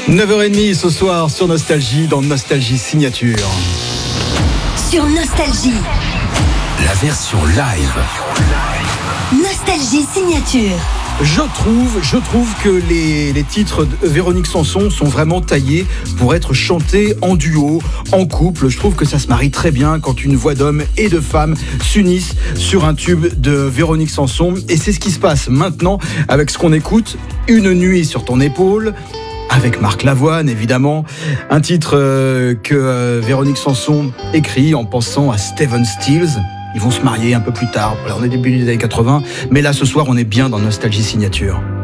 9h30 ce soir sur Nostalgie, dans Nostalgie Signature. Sur Nostalgie, la version live. Nostalgie Signature. Je trouve que les titres de Véronique Sanson sont vraiment taillés pour être chantés en duo, en couple. Je trouve que ça se marie très bien quand une voix d'homme et de femme s'unissent sur un tube de Véronique Sanson. Et c'est ce qui se passe maintenant avec ce qu'on écoute, Une nuit sur ton épaule, avec Marc Lavoine évidemment. Un titre que Véronique Sanson écrit en pensant à Stephen Stills. Ils vont se marier un peu plus tard. Alors, on est début des années 80, mais là ce soir on est bien dans Nostalgie Signature.